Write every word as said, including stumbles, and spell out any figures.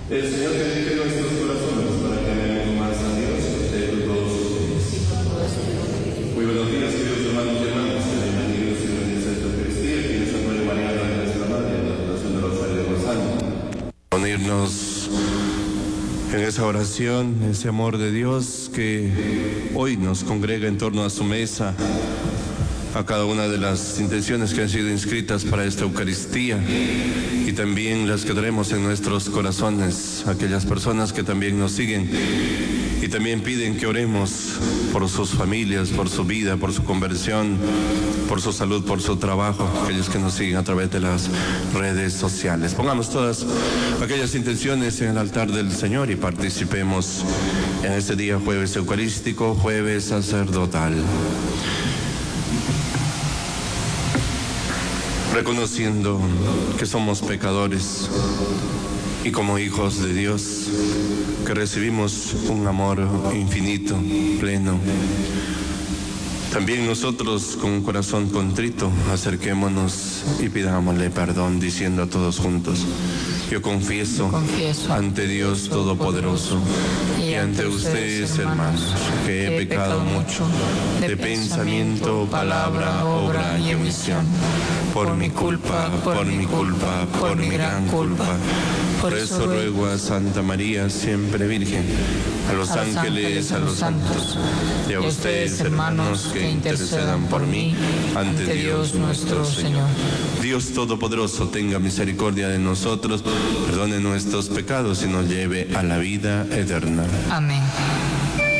El Señor bendiga nuestros corazones para que amemos más a Dios de todos sus días. Muy buenos días, queridos hermanos y hermanas. Bienvenidos y bienvenidas a esta Eucaristía. Que Dios María María de nuestra Madre, en la oración del Rosario de Rosario. Unirnos en esa oración, ese amor de Dios que hoy nos congrega en torno a su mesa, a cada una de las intenciones que han sido inscritas para esta Eucaristía y también las que traemos en nuestros corazones, aquellas personas que también nos siguen y también piden que oremos por sus familias, por su vida, por su conversión, por su salud, por su trabajo, aquellos que nos siguen a través de las redes sociales. Pongamos todas aquellas intenciones en el altar del Señor y participemos en este día jueves eucarístico, jueves sacerdotal. Reconociendo que somos pecadores y como hijos de Dios, que recibimos un amor infinito, pleno. También nosotros con un corazón contrito acerquémonos y pidámosle perdón diciendo a todos juntos: yo confieso, confieso ante Dios Todopoderoso y ante ustedes, hermanos, que he pecado mucho de pensamiento, palabra, obra y omisión, por mi culpa, por mi culpa, por mi gran culpa. Por eso ruego a Santa María, siempre Virgen, a los ángeles, a los santos, y a ustedes, hermanos, que intercedan por mí ante Dios nuestro Señor. Dios Todopoderoso tenga misericordia de nosotros, perdone nuestros pecados y nos lleve a la vida eterna. Amén.